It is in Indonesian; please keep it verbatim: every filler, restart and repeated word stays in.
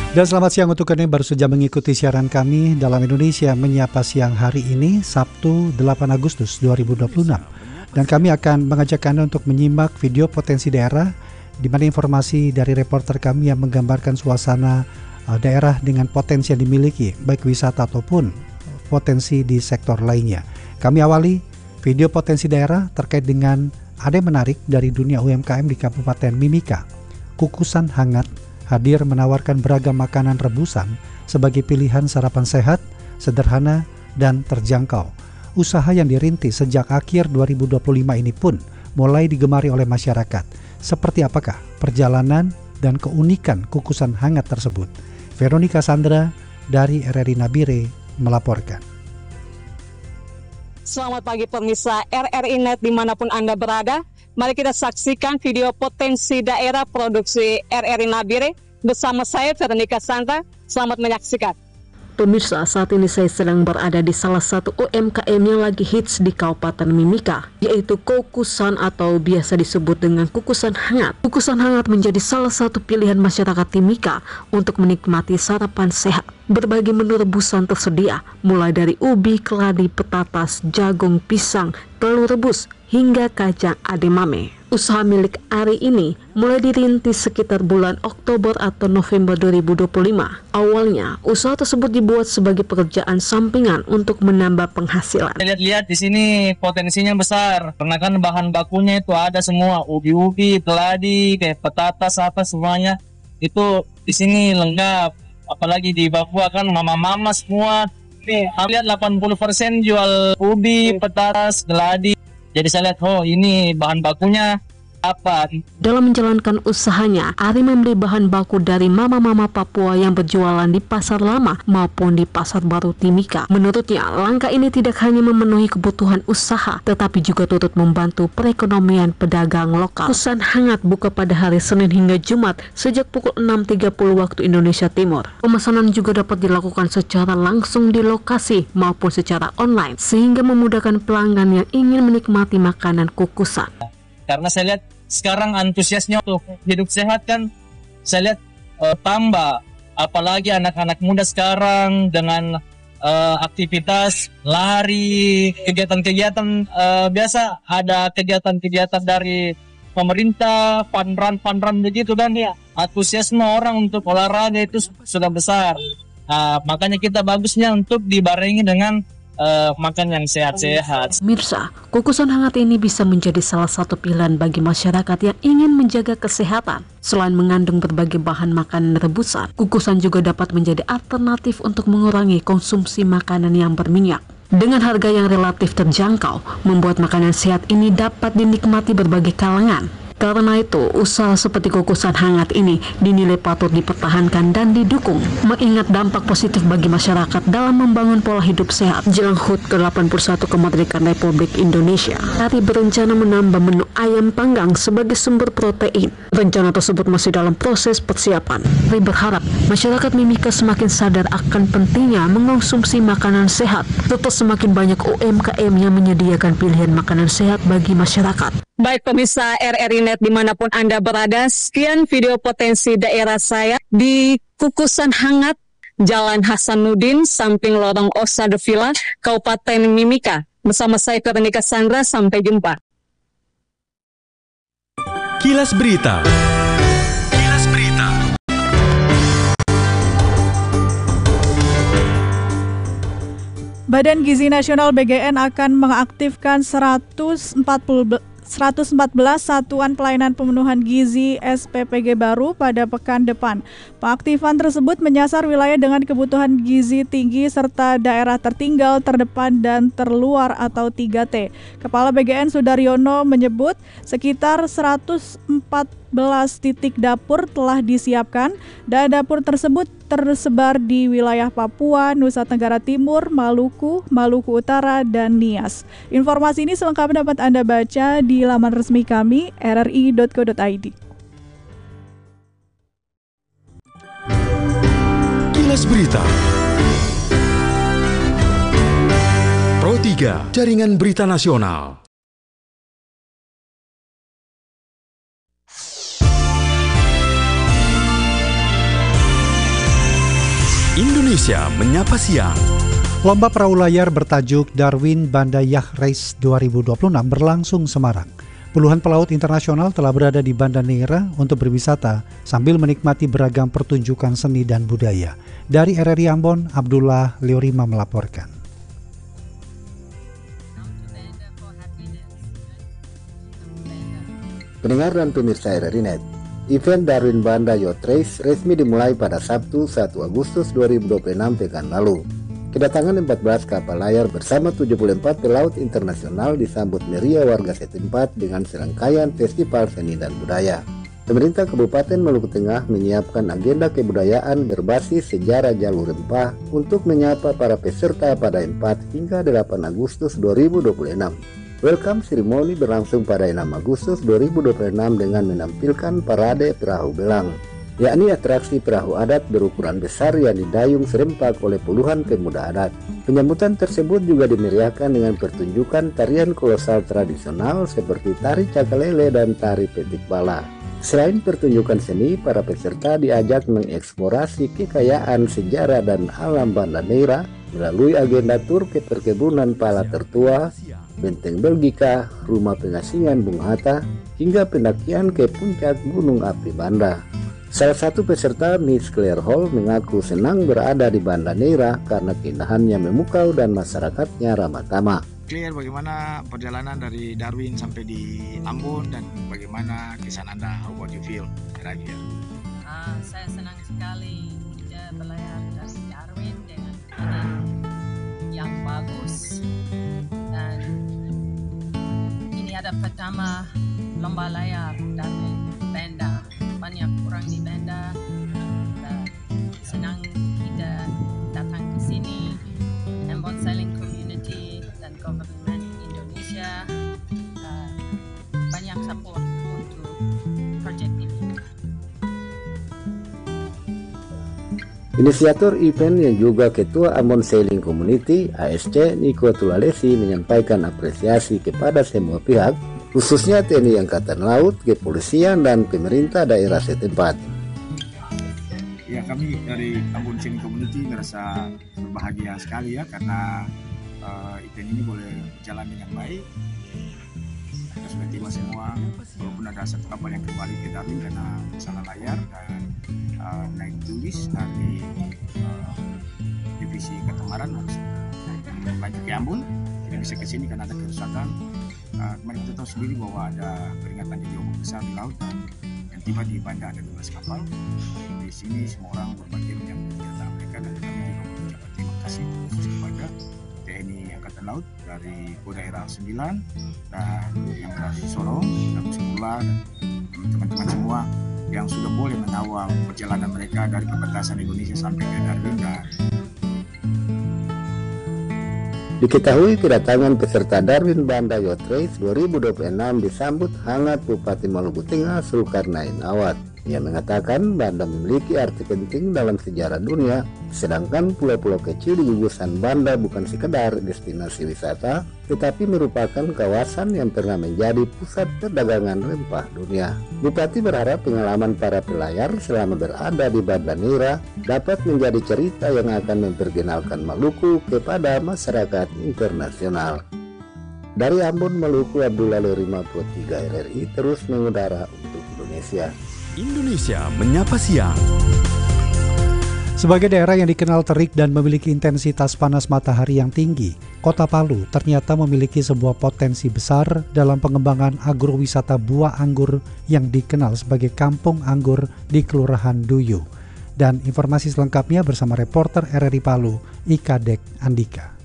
Dan selamat siang untuk Anda yang baru saja mengikuti siaran kami dalam Indonesia Menyapa Siang hari ini, Sabtu delapan Agustus dua ribu dua puluh enam. Dan kami akan mengajak Anda untuk menyimak video potensi daerah, di mana informasi dari reporter kami yang menggambarkan suasana uh, daerah dengan potensi yang dimiliki, baik wisata ataupun potensi di sektor lainnya. Kami awali video potensi daerah terkait dengan ada yang menarik dari dunia U M K M di Kabupaten Mimika. Kukusan hangat hadir menawarkan beragam makanan rebusan sebagai pilihan sarapan sehat, sederhana, dan terjangkau. Usaha yang dirintis sejak akhir dua ribu dua puluh lima ini pun mulai digemari oleh masyarakat. Seperti apakah perjalanan dan keunikan kukusan hangat tersebut? Veronica Sandra dari R R I Nabire melaporkan. Selamat pagi pemirsa R R I Net dimanapun Anda berada. Mari kita saksikan video potensi daerah produksi R R I Nabire bersama saya Veronica Sandra. Selamat menyaksikan. Pemirsa, saat ini saya sedang berada di salah satu U M K M yang lagi hits di Kabupaten Mimika, yaitu kukusan atau biasa disebut dengan kukusan hangat. Kukusan hangat menjadi salah satu pilihan masyarakat Mimika untuk menikmati sarapan sehat. Berbagai menu rebusan tersedia, mulai dari ubi, keladi, petatas, jagung, pisang, telur rebus, hingga kacang edamame. Usaha milik Ari ini mulai dirintis sekitar bulan Oktober atau November dua ribu dua puluh lima. Awalnya, usaha tersebut dibuat sebagai pekerjaan sampingan untuk menambah penghasilan. Lihat-lihat di sini potensinya besar, karena kan bahan bakunya itu ada semua, ubi-ubi, keladi, kayak petatas apa semuanya itu di sini lengkap. Apalagi di Papua kan mama-mama semua. Nih, lihat delapan puluh persen jual ubi, petatas, keladi. Jadi saya lihat, oh ini bahan bakunya apa. Dalam menjalankan usahanya, Ari membeli bahan baku dari mama-mama Papua yang berjualan di pasar lama maupun di pasar baru Timika. Menurutnya, langkah ini tidak hanya memenuhi kebutuhan usaha, tetapi juga turut membantu perekonomian pedagang lokal. Kukusan hangat buka pada hari Senin hingga Jumat sejak pukul enam tiga puluh waktu Indonesia Timur. Pemesanan juga dapat dilakukan secara langsung di lokasi maupun secara online, sehingga memudahkan pelanggan yang ingin menikmati makanan kukusan. Karena saya lihat sekarang antusiasnya untuk hidup sehat kan, saya lihat uh, tambah. Apalagi anak-anak muda sekarang dengan uh, aktivitas lari, kegiatan-kegiatan uh, biasa, ada kegiatan-kegiatan dari pemerintah, fun run, fun run begitu kan ya. Antusiasme orang untuk olahraga itu sudah besar. Uh, makanya kita bagusnya untuk dibarengi dengan Uh, makan yang sehat-sehat. Mirsa, kukusan hangat ini bisa menjadi salah satu pilihan bagi masyarakat yang ingin menjaga kesehatan. Selain mengandung berbagai bahan makanan rebusan, kukusan juga dapat menjadi alternatif untuk mengurangi konsumsi makanan yang berminyak. Dengan harga yang relatif terjangkau, membuat makanan sehat ini dapat dinikmati berbagai kalangan. Karena itu, usaha seperti kukusan hangat ini dinilai patut dipertahankan dan didukung, mengingat dampak positif bagi masyarakat dalam membangun pola hidup sehat. Jelang H U T ke delapan puluh satu kemerdekaan Republik Indonesia, Ari berencana menambah menu ayam panggang sebagai sumber protein. Rencana tersebut masih dalam proses persiapan. Ari berharap masyarakat Mimika semakin sadar akan pentingnya mengonsumsi makanan sehat. Serta semakin banyak U M K M yang menyediakan pilihan makanan sehat bagi masyarakat. Baik pemirsa R R I Net dimanapun Anda berada, sekian video potensi daerah saya di Kukusan Hangat, Jalan Hasanuddin, samping Lorong Osade Villa, Kabupaten Mimika. Bersama saya Veronica Sandra, sampai jumpa. Kilas Berita. Kilas Berita. Badan Gizi Nasional B G N akan mengaktifkan seratus empat belas satuan pelayanan pemenuhan gizi S P P G baru pada pekan depan. Pengaktifan tersebut menyasar wilayah dengan kebutuhan gizi tinggi serta daerah tertinggal, terdepan, dan terluar atau tiga T. Kepala B G N Sudaryono menyebut sekitar seratus empat belas titik dapur telah disiapkan dan dapur tersebut tersebar di wilayah Papua, Nusa Tenggara Timur, Maluku, Maluku Utara, dan Nias. Informasi ini selengkapnya dapat Anda baca di laman resmi kami r r i dot co dot i d. Kilas Berita Pro tiga, Jaringan Berita Nasional. Indonesia Menyapa Siang. Lomba perahu layar bertajuk Darwin Banda Yacht Race dua ribu dua puluh enam berlangsung Semarang. Puluhan pelaut internasional telah berada di Banda Neira untuk berwisata sambil menikmati beragam pertunjukan seni dan budaya. Dari R R I Ambon, Abdullah Leorima melaporkan. Pendengar dan pemirsa R R I Net, event Darwin Banda Yacht Race resmi dimulai pada Sabtu satu Agustus dua ribu dua puluh enam pekan lalu. Kedatangan empat belas kapal layar bersama tujuh puluh empat pelaut internasional disambut meriah warga setempat dengan serangkaian festival seni dan budaya. Pemerintah Kabupaten Maluku Tengah menyiapkan agenda kebudayaan berbasis sejarah jalur rempah untuk menyapa para peserta pada empat hingga delapan Agustus dua ribu dua puluh enam. Welcome ceremony berlangsung pada enam Agustus dua ribu dua puluh enam dengan menampilkan parade perahu belang, yakni atraksi perahu adat berukuran besar yang didayung serempak oleh puluhan pemuda adat. Penyambutan tersebut juga dimeriahkan dengan pertunjukan tarian kolosal tradisional seperti tari cakalele dan tari petik bala. Selain pertunjukan seni, para peserta diajak mengeksplorasi kekayaan sejarah dan alam Banda Neira melalui agenda tur ke perkebunan pala tertua, Benteng Belgika, Rumah Pengasingan Bung Hatta, hingga pendakian ke puncak Gunung Api Banda. Salah satu peserta, Miss Claire Hall, mengaku senang berada di Banda Neira karena keindahannya memukau dan masyarakatnya ramah tamah. Claire, bagaimana perjalanan dari Darwin sampai di Ambon dan bagaimana kesan Anda? How about you feel? Kira-kira. Uh, saya senang sekali ya, berlayar dari Darwin dengan ini yang bagus, dan ini ada pertama lomba layar Darwin Banda. Banyak orang di Banda, dan senang kita datang ke sini. Ambon Sailing Community dan Government Indonesia uh, banyak support untuk project ini. Inisiator event yang juga Ketua Ambon Sailing Community A S C Niko Tulalesi menyampaikan apresiasi kepada semua pihak, khususnya T N I Angkatan Laut, kepolisian, dan pemerintah daerah setempat. Ya, kami dari Ambon Sailing Community merasa berbahagia sekali ya karena uh, event ini boleh berjalan dengan baik. Kita sudah tiba semua, walaupun ada satu kapal yang kembali ke Darwin karena salah layar dan uh, naik tulis dari uh, divisi Katamaran harus lanjut ke Ambon, tidak bisa ke sini karena ada kerusakan. Uh, kemarin kita tahu sendiri bahwa ada peringatan jadi ombak besar di laut dan yang tiba di Banda ada dua belas kapal. Di sini semua orang berbagi menyambut kedatangan mereka, dan kami juga mengucapkan terima kasih khusus kepada T N I Angkatan Laut dari Kodaerah sembilan dan yang dari Sorong, dan Sepula, dan teman-teman semua yang sudah boleh mengawal perjalanan mereka dari perbatasan Indonesia sampai ke Darwin. Dan diketahui kedatangan peserta Darwin Banda Yacht Race dua ribu dua puluh enam disambut hangat Bupati Maluku Tengah Zulkarnain Awad. Ia mengatakan Banda memiliki arti penting dalam sejarah dunia, sedangkan pulau-pulau kecil di gugusan Banda bukan sekedar destinasi wisata, tetapi merupakan kawasan yang pernah menjadi pusat perdagangan rempah dunia. Bupati berharap pengalaman para pelayar selama berada di Banda Neira dapat menjadi cerita yang akan memperkenalkan Maluku kepada masyarakat internasional. Dari Ambon, Maluku, Abdullah Leorima, Pro tiga R R I terus mengudara untuk Indonesia. Indonesia Menyapa Siang. Sebagai daerah yang dikenal terik dan memiliki intensitas panas matahari yang tinggi, Kota Palu ternyata memiliki sebuah potensi besar dalam pengembangan agrowisata buah anggur yang dikenal sebagai Kampung Anggur di Kelurahan Duyu. Dan informasi selengkapnya bersama reporter R R I Palu, Ika Dek Andika.